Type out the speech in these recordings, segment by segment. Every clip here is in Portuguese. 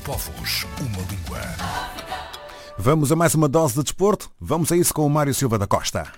povos, uma língua. Vamos a mais uma dose de desporto? Vamos a isso com o Mário Silva da Costa.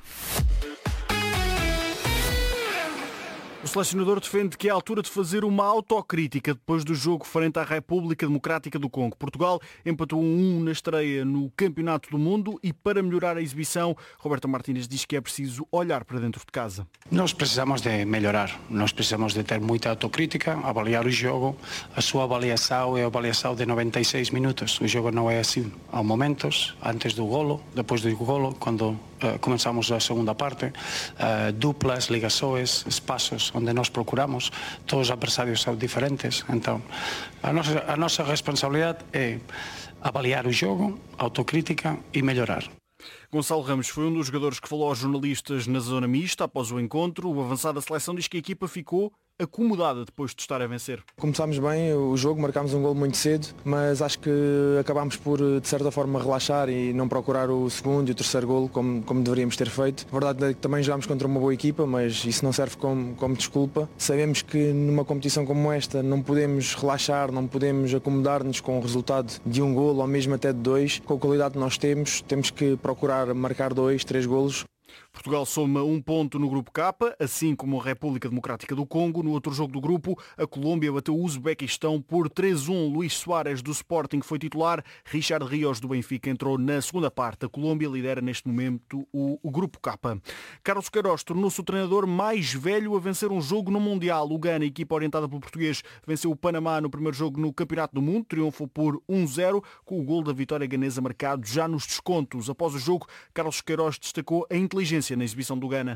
O selecionador defende que é a altura de fazer uma autocrítica depois do jogo frente à República Democrática do Congo. Portugal empatou 1-1 na estreia no Campeonato do Mundo e, para melhorar a exibição, Roberto Martínez diz que é preciso olhar para dentro de casa. Nós precisamos de melhorar, nós precisamos de ter muita autocrítica, avaliar o jogo. A sua avaliação é a avaliação de 96 minutos. O jogo não é assim. Há momentos, antes do golo, depois do golo, quando começamos a segunda parte, duplas, ligações, espaços onde nós procuramos, todos os adversários são diferentes, então a nossa responsabilidade é avaliar o jogo, autocrítica e melhorar. Gonçalo Ramos foi um dos jogadores que falou aos jornalistas na zona mista após o encontro. O avançado da seleção diz que a equipa ficou acomodada depois de estar a vencer. Começámos bem o jogo, marcámos um golo muito cedo, mas acho que acabámos por, de certa forma, relaxar e não procurar o segundo e o terceiro golo como deveríamos ter feito. A verdade é que também jogámos contra uma boa equipa, mas isso não serve como desculpa. Sabemos que numa competição como esta não podemos relaxar, não podemos acomodar-nos com o resultado de um golo ou mesmo até de dois. Com a qualidade que nós temos que procurar marcar 2, 3 golos. Portugal soma 1 ponto no Grupo K, assim como a República Democrática do Congo. No outro jogo do grupo, a Colômbia bateu o Uzbequistão por 3-1. Luís Soares, do Sporting, foi titular. Richard Rios, do Benfica, entrou na segunda parte. A Colômbia lidera neste momento o Grupo K. Carlos Queiroz tornou-se o treinador mais velho a vencer um jogo no Mundial. O Ghana, equipa orientada pelo português, venceu o Panamá no primeiro jogo no Campeonato do Mundo. Triunfou por 1-0, com o gol da vitória ganesa marcado já nos descontos. Após o jogo, Carlos Queiroz destacou a inteligência na exibição do Ghana.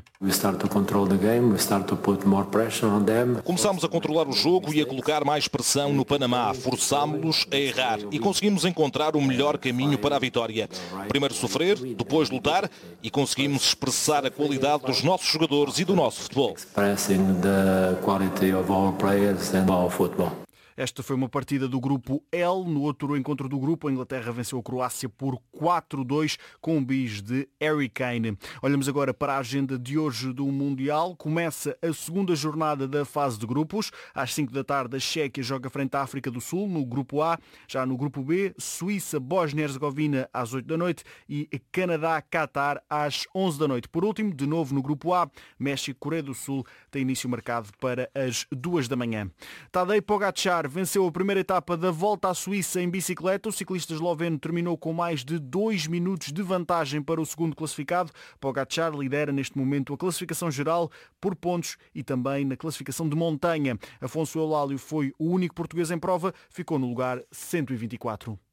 Começámos a controlar o jogo e a colocar mais pressão no Panamá. Forçámos-los a errar e conseguimos encontrar o melhor caminho para a vitória. Primeiro sofrer, depois lutar e conseguimos expressar a qualidade dos nossos jogadores e do nosso futebol. Esta foi uma partida do Grupo L. No outro encontro do grupo, a Inglaterra venceu a Croácia por 4-2 com um bis de Harry Kane. Olhamos agora para a agenda de hoje do Mundial. Começa a segunda jornada da fase de grupos. Às 5 da tarde, a Chequia joga frente à África do Sul no Grupo A. Já no Grupo B, Suíça, Bósnia e Herzegovina às 8 da noite e Canadá, Qatar às 11 da noite. Por último, de novo no Grupo A, México, Coreia do Sul tem início marcado para as 2 da manhã. Tadej Pogačar venceu a primeira etapa da Volta à Suíça em bicicleta. O ciclista esloveno terminou com mais de 2 minutos de vantagem para o segundo classificado. Pogačar lidera neste momento a classificação geral por pontos e também na classificação de montanha. Afonso Eulálio foi o único português em prova, ficou no lugar 124.